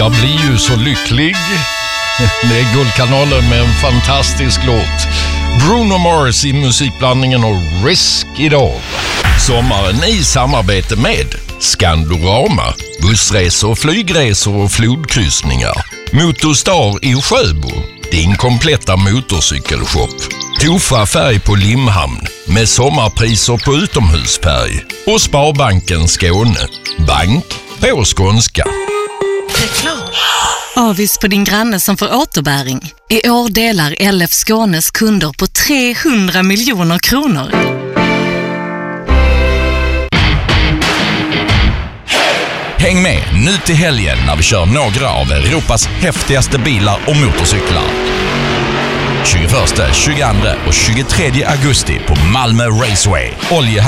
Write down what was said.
Jag blir ju så lycklig. Det är Guldkanalen med en fantastisk låt. Bruno Mars i musikblandningen och Risk idag. Sommaren i samarbete med Skandorama. Bussresor, flygresor och flodkryssningar. Motorstar i Sjöbo. Din kompletta motorcykelshop. Tofa färg på Limhamn med sommarpriser på utomhusfärg. Och Sparbanken Skåne. Bank på skånska. Avis på din granne som får återbäring. I år delar LF Skånes kunder på 300 miljoner kronor. Häng med nu till helgen när vi kör några av Europas häftigaste bilar och motorcyklar. 21, 22 och 23 augusti på Malmö Raceway.